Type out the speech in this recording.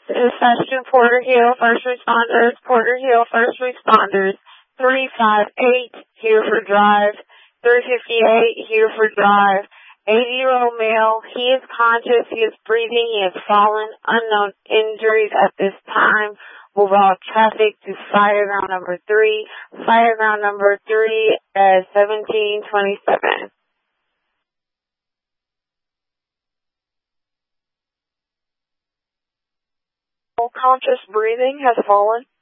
Session Porter Hill First Responders, Porter Hill First Responders, 358 Hereford Drive, 358 Hereford Drive, 80-year-old male. He is conscious, he is breathing, he has fallen, unknown injuries at this time. Move all traffic to fireground number 3, fireground number 3 at 1727. Conscious breathing has fallen.